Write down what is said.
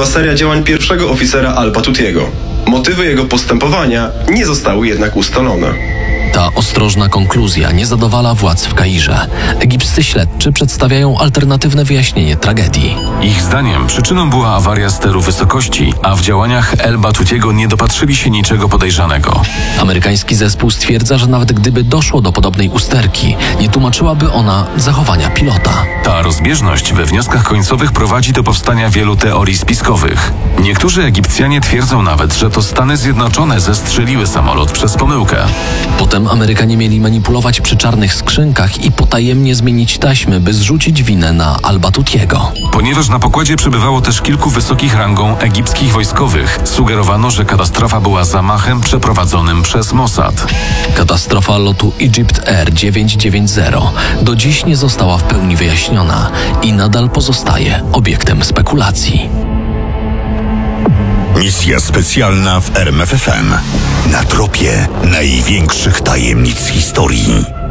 była seria działań pierwszego oficera Al-Batutiego. Motywy jego postępowania nie zostały jednak ustalone. Ta ostrożna konkluzja nie zadowala władz w Kairze. Egipscy śledczy przedstawiają alternatywne wyjaśnienie tragedii. Ich zdaniem przyczyną była awaria steru wysokości, a w działaniach El-Batutiego nie dopatrzyli się niczego podejrzanego. Amerykański zespół stwierdza, że nawet gdyby doszło do podobnej usterki, nie tłumaczyłaby ona zachowania pilota. Ta rozbieżność we wnioskach końcowych prowadzi do powstania wielu teorii spiskowych. Niektórzy Egipcjanie twierdzą nawet, że to Stany Zjednoczone zestrzeliły samolot przez pomyłkę. Potem Amerykanie mieli manipulować przy czarnych skrzynkach i potajemnie zmienić taśmy, by zrzucić winę na Al-Batutiego. Ponieważ na pokładzie przebywało też kilku wysokich rangą egipskich wojskowych, sugerowano, że katastrofa była zamachem przeprowadzonym przez Mossad. Katastrofa lotu Egypt Air 990 do dziś nie została w pełni wyjaśniona i nadal pozostaje obiektem spekulacji. Misja specjalna w RMFFM. Na tropie największych tajemnic historii.